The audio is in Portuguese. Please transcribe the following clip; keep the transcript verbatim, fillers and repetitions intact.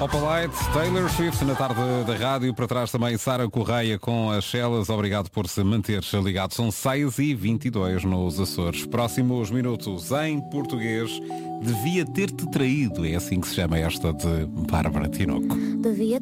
Opalite, Taylor Swift na tarde da rádio. Para trás também Sara Correia com as Chelas. Obrigado por se manter ligado. São seis e vinte e dois nos Açores. Próximos minutos em português. Devia ter-te traído. É assim que se chama esta de Bárbara Tinoco. Devia